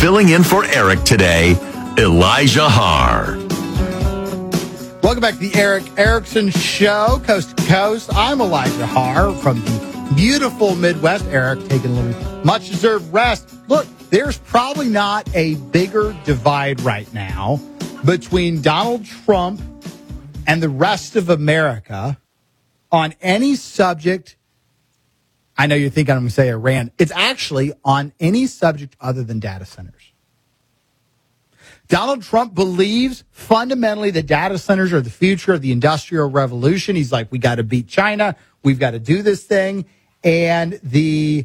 Filling in for Eric today, Elijah Har. Welcome back to the Eric Erickson Show, coast to coast. I'm Elijah Har from the beautiful Midwest. Eric taking a little much-deserved rest. Look, there's probably not a bigger divide right now between Donald Trump and the rest of America on any subject. I know you're thinking I'm going to say Iran. It's actually on any subject other than data centers. Donald Trump believes fundamentally that data centers are the future of the industrial revolution. He's like, we got to beat China. We've got to do this thing. And the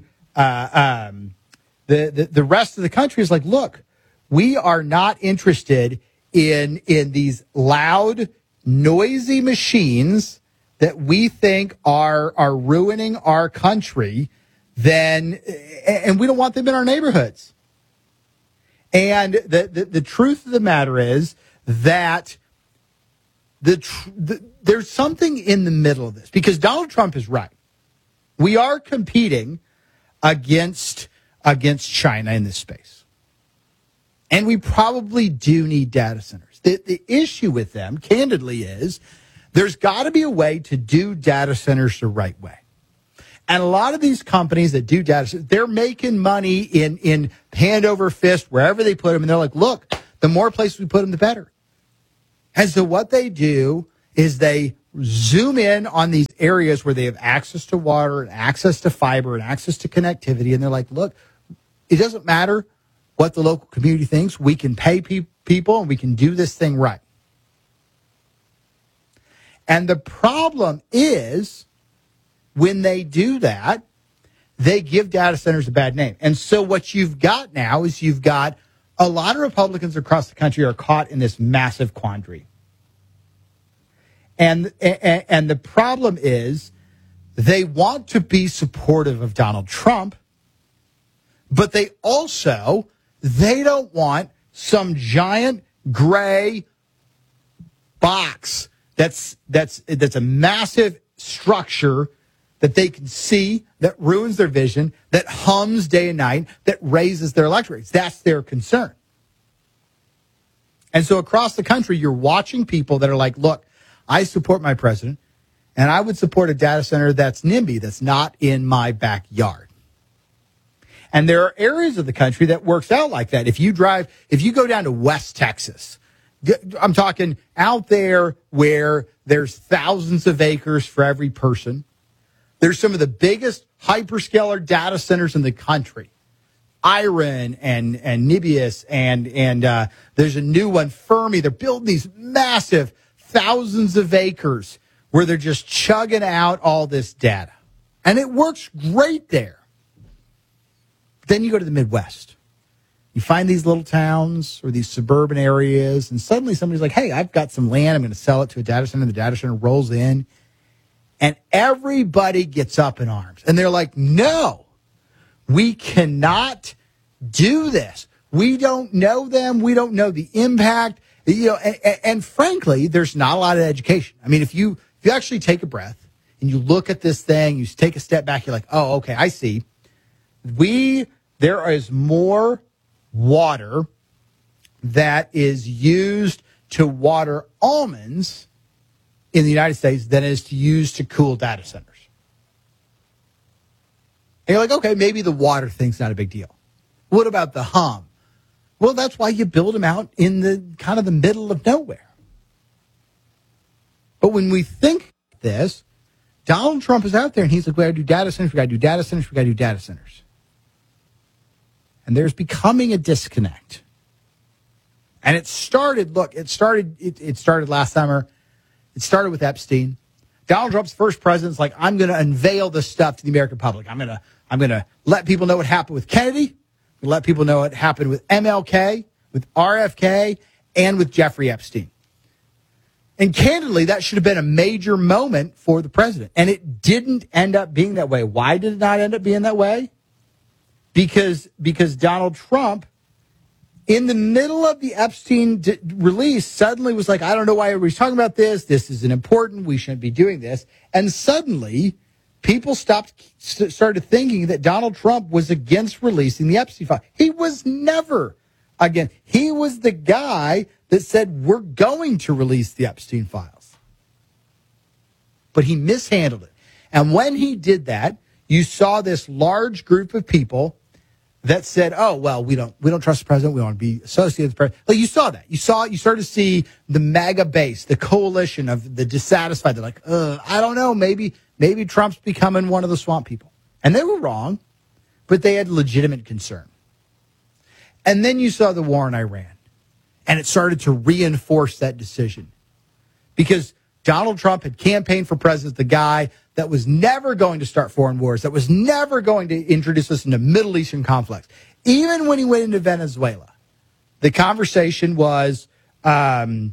rest of the country is like, look, we are not interested in these loud, noisy machines that we think are ruining our country. And we don't want them in our neighborhoods. And the truth of the matter is that there's something in the middle of this, because Donald Trump is right. We are competing against China in this space. And we probably do need data centers. The issue with them, candidly, is there's got to be a way to do data centers the right way. And a lot of these companies that do data centers, they're making money in hand over fist wherever they put them. And they're like, look, the more places we put them, the better. And so what they do is they zoom in on these areas where they have access to water and access to fiber and access to connectivity. And they're like, look, it doesn't matter what the local community thinks. We can pay people and we can do this thing right. And the problem is, when they do that, they give data centers a bad name. And so what you've got now is you've got a lot of Republicans across the country are caught in this massive quandary. And the problem is they want to be supportive of Donald Trump, but they don't want some giant gray box that's a massive structure that they can see, that ruins their vision, that hums day and night, that raises their electorate rates. That's their concern. And so across the country, you're watching people that are like, look, I support my president, and I would support a data center that's NIMBY, that's not in my backyard. And there are areas of the country that works out like that. If you go down to West Texas, I'm talking out there where there's thousands of acres for every person. There's some of the biggest hyperscaler data centers in the country. Iron and Nibius and there's a new one, Fermi. They're building these massive thousands of acres where they're just chugging out all this data. And it works great there. Then you go to the Midwest. You find these little towns or these suburban areas, and suddenly somebody's like, hey, I've got some land. I'm going to sell it to a data center. The data center rolls in. And everybody gets up in arms. And they're like, no, we cannot do this. We don't know them. We don't know the impact. And frankly, there's not a lot of education. I mean, if you actually take a breath and you look at this thing, you take a step back, you're like, oh, okay, I see. There is more water that is used to water almonds in the United States than is to use to cool data centers. And you're like, okay, maybe the water thing's not a big deal. What about the hum? Well, that's why you build them out in the kind of the middle of nowhere. But when we think this, Donald Trump is out there and he's like, we got to do data centers, we got to do data centers, we got to do data centers. And there's becoming a disconnect. And it started last summer. It started with Epstein. Donald Trump's first president's like, I'm going to unveil this stuff to the American public. I'm going to let people know what happened with Kennedy. I'm going to let people know what happened with MLK, with RFK, and with Jeffrey Epstein. And candidly, that should have been a major moment for the president. And it didn't end up being that way. Why did it not end up being that way? Because Donald Trump, in the middle of the Epstein release, suddenly was like, I don't know why everybody's talking about this. This isn't important. We shouldn't be doing this. And suddenly, people started thinking that Donald Trump was against releasing the Epstein file. He was never Again, he was the guy that said, we're going to release the Epstein files. But he mishandled it. And when he did that, you saw this large group of people that said, oh, well, we don't trust the president. We don't want to be associated with the president. Like, you saw that. You started to see the MAGA base, the coalition of the dissatisfied. They're like, I don't know, maybe Trump's becoming one of the swamp people. And they were wrong, but they had legitimate concern. And then you saw the war in Iran, and it started to reinforce that decision because Donald Trump had campaigned for president, the guy that was never going to start foreign wars, that was never going to introduce us into Middle Eastern conflicts. Even when he went into Venezuela, the conversation was well,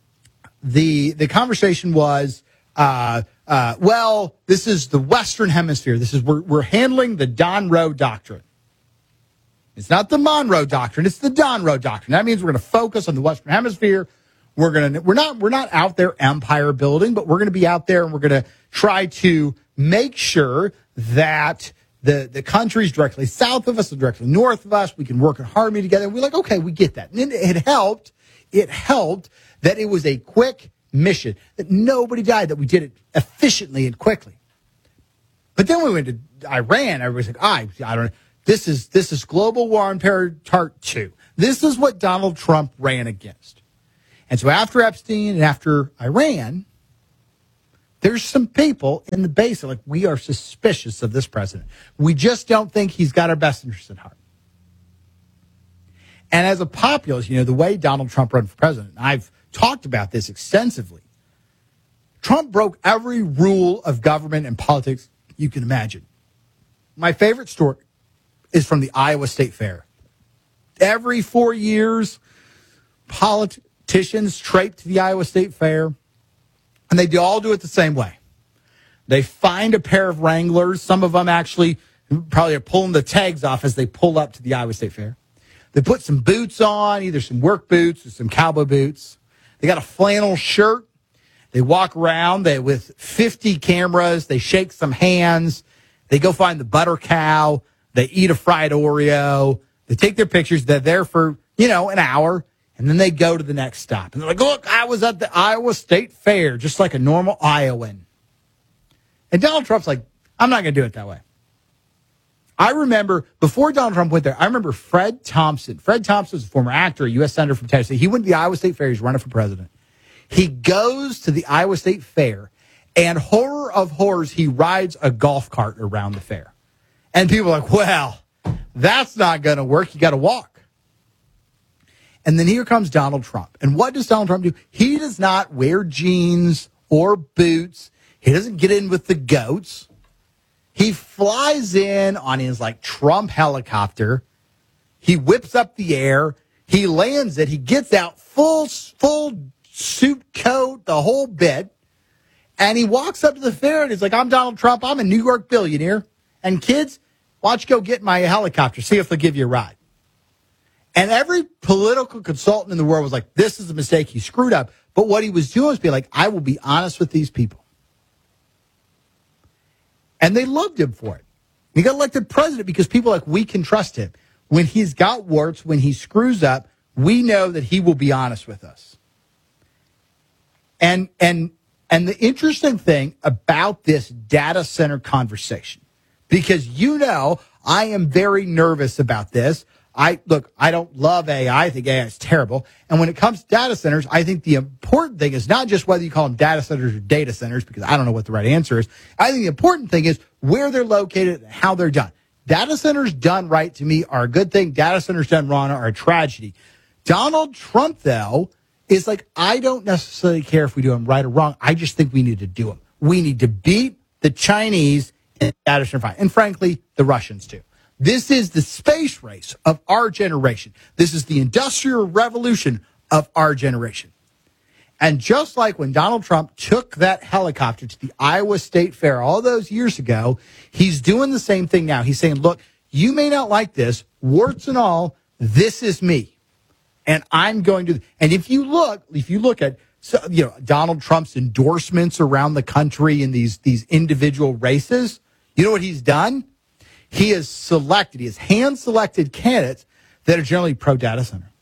this is the Western Hemisphere. We're handling the Donroe Doctrine. It's not the Monroe Doctrine. It's the Donroe Doctrine. That means we're going to focus on the Western Hemisphere. We're not out there empire building, but we're going to be out there and we're going to try to make sure that the countries directly south of us and directly north of us, we can work in harmony together. And we're like, okay, we get that. And it helped that it was a quick mission, that nobody died, that we did it efficiently and quickly. But then we went to Iran. Everybody's like, I don't know. This is global war on terror part 2. This is what Donald Trump ran against. And so after Epstein and after Iran, there's some people in the base that are like, we are suspicious of this president. We just don't think he's got our best interests at heart. And as a populist, the way Donald Trump ran for president, I've talked about this extensively. Trump broke every rule of government and politics you can imagine. My favorite story is from the Iowa State Fair. Every 4 years, politicians traipse to the Iowa State Fair, and they all do it the same way. They find a pair of Wranglers. Some of them actually probably are pulling the tags off as they pull up to the Iowa State Fair. They put some boots on, either some work boots or some cowboy boots. They got a flannel shirt. They walk around with 50 cameras. They shake some hands. They go find the butter cow. They eat a fried Oreo. They take their pictures. They're there for, an hour. And then they go to the next stop. And they're like, look, I was at the Iowa State Fair, just like a normal Iowan. And Donald Trump's like, I'm not going to do it that way. I remember, before Donald Trump went there, I remember Fred Thompson. Fred Thompson was a former actor, a U.S. Senator from Tennessee. He went to the Iowa State Fair. He's running for president. He goes to the Iowa State Fair, and horror of horrors, he rides a golf cart around the fair. And people are like, well, that's not going to work. You got to walk. And then here comes Donald Trump. And what does Donald Trump do? He does not wear jeans or boots. He doesn't get in with the goats. He flies in on his Trump helicopter. He whips up the air. He lands it. He gets out full suit coat, the whole bit. And he walks up to the fair and he's like, I'm Donald Trump. I'm a New York billionaire. And kids, watch go get my helicopter. See if they'll give you a ride. And every political consultant in the world was like, this is a mistake. He screwed up. But what he was doing was be like, I will be honest with these people. And they loved him for it. He got elected president because people are like, we can trust him. When he's got warts, when he screws up, we know that he will be honest with us. And the interesting thing about this data center conversation, because I am very nervous about this. I don't love AI. I think AI is terrible. And when it comes to data centers, I think the important thing is not just whether you call them data centers or data centers, because I don't know what the right answer is. I think the important thing is where they're located and how they're done. Data centers done right, to me, are a good thing. Data centers done wrong are a tragedy. Donald Trump, though, is like, I don't necessarily care if we do them right or wrong. I just think we need to do them. We need to beat the Chinese in data center fight. And frankly, the Russians too. This is the space race of our generation. This is the industrial revolution of our generation. And just like when Donald Trump took that helicopter to the Iowa State Fair all those years ago, he's doing the same thing now. He's saying, look, you may not like this, warts and all, this is me. And I'm going to, and if you look at, Donald Trump's endorsements around the country in these individual races, you know what he's done? He has hand-selected candidates that are generally pro-data center.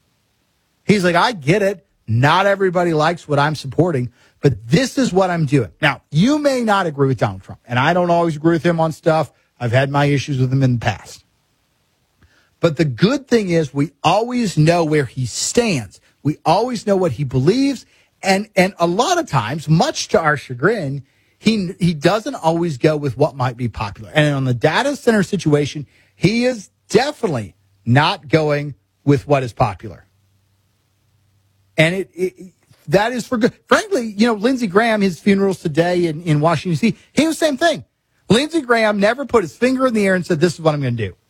He's like, I get it. Not everybody likes what I'm supporting, but this is what I'm doing. Now, you may not agree with Donald Trump, and I don't always agree with him on stuff. I've had my issues with him in the past. But the good thing is we always know where he stands. We always know what he believes. And a lot of times, much to our chagrin, he doesn't always go with what might be popular. And on the data center situation, he is definitely not going with what is popular. And that is for good. Frankly, Lindsey Graham, his funerals today in Washington, D.C., he was the same thing. Lindsey Graham never put his finger in the air and said, this is what I'm going to do.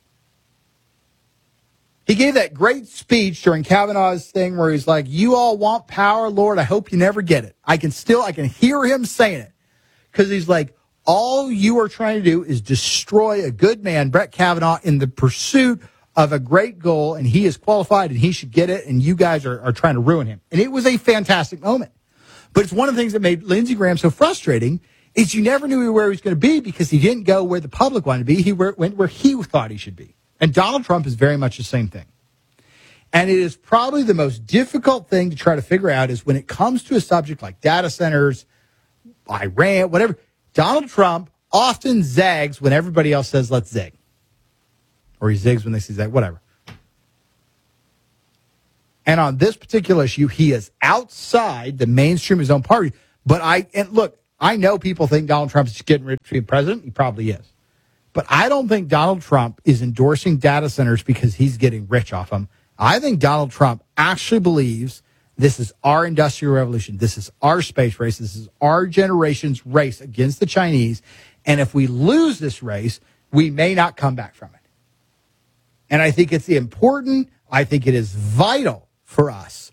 He gave that great speech during Kavanaugh's thing where he's like, you all want power, Lord. I hope you never get it. I can hear him saying it because he's like, all you are trying to do is destroy a good man, Brett Kavanaugh, in the pursuit of a great goal, and he is qualified and he should get it, and you guys are trying to ruin him. And it was a fantastic moment. But it's one of the things that made Lindsey Graham so frustrating is you never knew where he was going to be because he didn't go where the public wanted to be. He went where he thought he should be. And Donald Trump is very much the same thing. And it is probably the most difficult thing to try to figure out is when it comes to a subject like data centers, Iran, whatever, Donald Trump often zags when everybody else says, let's zig. Or he zigs when they say zag, whatever. And on this particular issue, he is outside the mainstream of his own party. But I know people think Donald Trump is getting ready to be president. He probably is. But I don't think Donald Trump is endorsing data centers because he's getting rich off them. I think Donald Trump actually believes this is our industrial revolution. This is our space race. This is our generation's race against the Chinese. And if we lose this race, we may not come back from it. And I think it's important. I think it is vital for us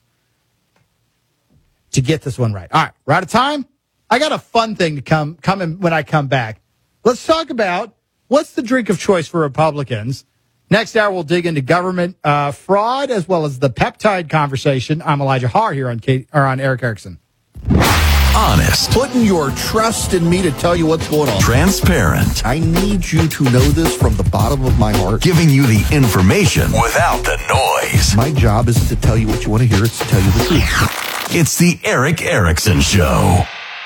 to get this one right. All right, we're out of time. I got a fun thing to come in when I come back. Let's talk about what's the drink of choice for Republicans. Next hour, we'll dig into government fraud as well as the peptide conversation. I'm Elijah Haar here on Eric Erickson. Honest. Putting your trust in me to tell you what's going on. Transparent. I need you to know this from the bottom of my heart. Giving you the information without the noise. My job isn't to tell you what you want to hear. It's to tell you the truth. It's the Eric Erickson Show.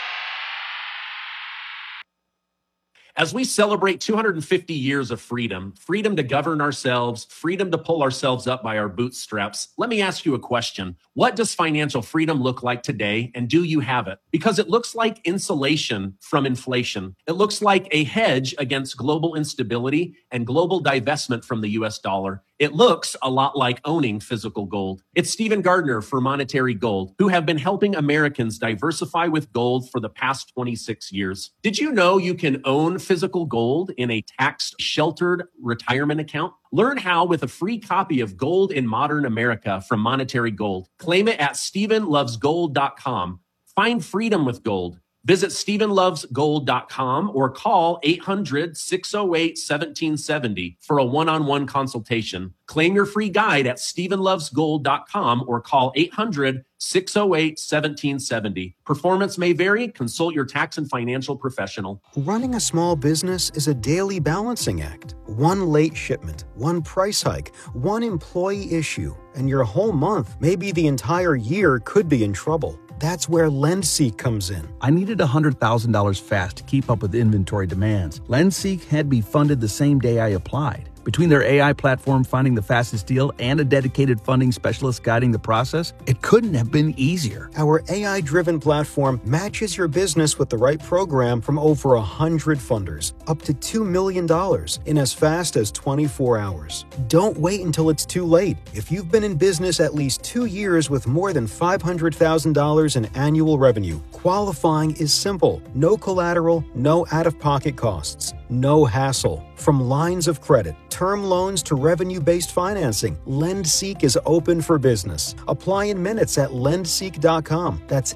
As we celebrate 250 years of freedom to govern ourselves, freedom to pull ourselves up by our bootstraps, let me ask you a question. What does financial freedom look like today, and do you have it? Because it looks like insulation from inflation. It looks like a hedge against global instability and global divestment from the US dollar. It looks a lot like owning physical gold. It's Stephen Gardner for Monetary Gold, who have been helping Americans diversify with gold for the past 26 years. Did you know you can own physical gold in a tax-sheltered retirement account? Learn how with a free copy of Gold in Modern America from Monetary Gold. Claim it at StephenLovesGold.com. Find freedom with gold. Visit StephenLovesGold.com or call 800-608-1770 for a one-on-one consultation. Claim your free guide at StephenLovesGold.com or call 800-608-1770. Performance may vary. Consult your tax and financial professional. Running a small business is a daily balancing act. One late shipment, one price hike, one employee issue, and your whole month, maybe the entire year, could be in trouble. That's where LendSeek comes in. I needed $100,000 fast to keep up with inventory demands. LendSeek had me funded the same day I applied. Between their AI platform finding the fastest deal and a dedicated funding specialist guiding the process, it couldn't have been easier. Our AI-driven platform matches your business with the right program from over 100 funders, up to $2 million in as fast as 24 hours. Don't wait until it's too late. If you've been in business at least 2 years with more than $500,000 in annual revenue, qualifying is simple. No collateral, no out-of-pocket costs, no hassle. From lines of credit, term loans to revenue-based financing, LendSeek is open for business. Apply in minutes at lendseek.com. That's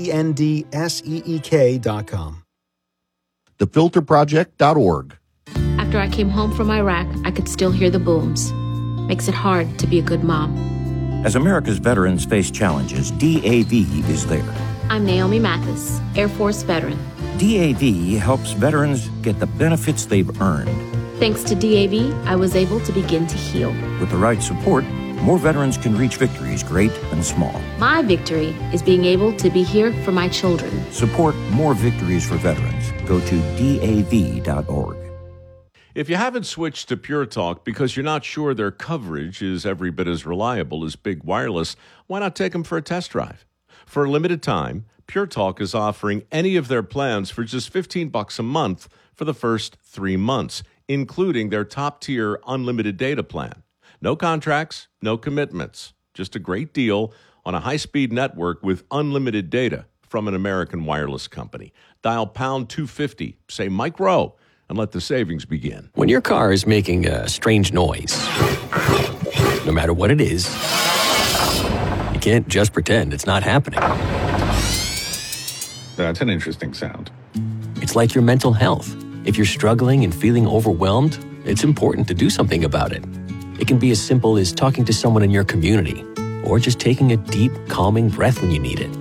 LENDSEEK.com. Thefilterproject.org. After I came home from Iraq, I could still hear the booms. Makes it hard to be a good mom. As America's veterans face challenges, DAV is there. I'm Naomi Mathis, Air Force veteran. DAV helps veterans get the benefits they've earned. Thanks to DAV, I was able to begin to heal. With the right support, more veterans can reach victories great and small. My victory is being able to be here for my children. Support more victories for veterans. Go to DAV.org. If you haven't switched to Pure Talk because you're not sure their coverage is every bit as reliable as Big Wireless, why not take them for a test drive? For a limited time, Pure Talk is offering any of their plans for just $15 a month for the first 3 months, including their top-tier unlimited data plan. No contracts, no commitments, just a great deal on a high-speed network with unlimited data from an American wireless company. Dial pound 250, say Mike Rowe, and let the savings begin. When your car is making a strange noise, no matter what it is, you can't just pretend it's not happening. That's an interesting sound. It's like your mental health. If you're struggling and feeling overwhelmed, it's important to do something about it. It can be as simple as talking to someone in your community, or just taking a deep, calming breath when you need it.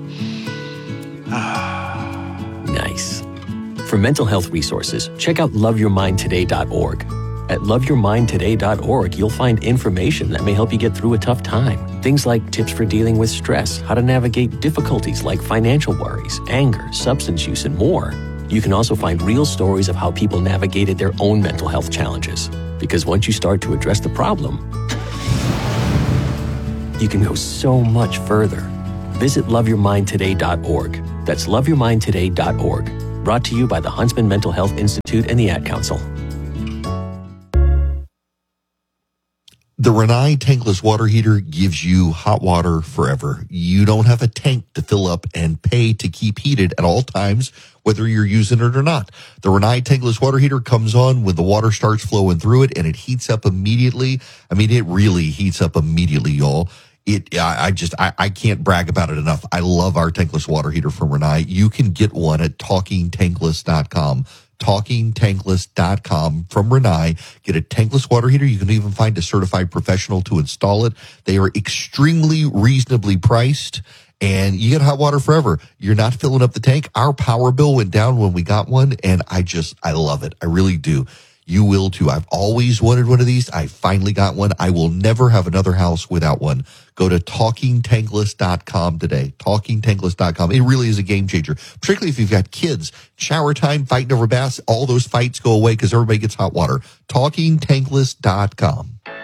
Nice. For mental health resources, check out loveyourmindtoday.org. At loveyourmindtoday.org, you'll find information that may help you get through a tough time. Things like tips for dealing with stress, how to navigate difficulties like financial worries, anger, substance use, and more. You can also find real stories of how people navigated their own mental health challenges. Because once you start to address the problem, you can go so much further. Visit loveyourmindtoday.org. That's loveyourmindtoday.org. Brought to you by the Huntsman Mental Health Institute and the Ad Council. The Rinnai tankless water heater gives you hot water forever. You don't have a tank to fill up and pay to keep heated at all times, whether you're using it or not. The Rinnai tankless water heater comes on when the water starts flowing through it, and it heats up immediately. I mean, it really heats up immediately, y'all. I can't brag about it enough. I love our tankless water heater from Rinnai. You can get one at TalkingTankless.com. TalkingTankless.com from Rinnai. Get a tankless water heater. You can even find a certified professional to install it. They are extremely reasonably priced, and you get hot water forever. You're not filling up the tank. Our power bill went down when we got one, and I love it. I really do. You will too. I've always wanted one of these. I finally got one. I will never have another house without one. Go to TalkingTankless.com today. TalkingTankless.com. It really is a game changer, particularly if you've got kids. Shower time, fighting over baths, all those fights go away because everybody gets hot water. TalkingTankless.com.